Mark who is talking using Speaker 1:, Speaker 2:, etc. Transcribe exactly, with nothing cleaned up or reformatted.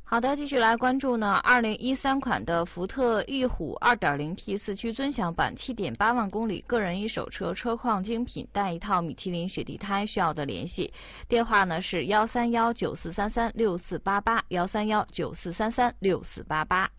Speaker 1: 好的，继续来关注呢，二零一三款的福特翼虎 二点零 T 四驱尊享版 七点八万公里个人一手车，车况精品，带一套米其林雪地胎，需要的联系电话呢是幺三幺九四三三六四八八，幺三幺九四三三六四八八。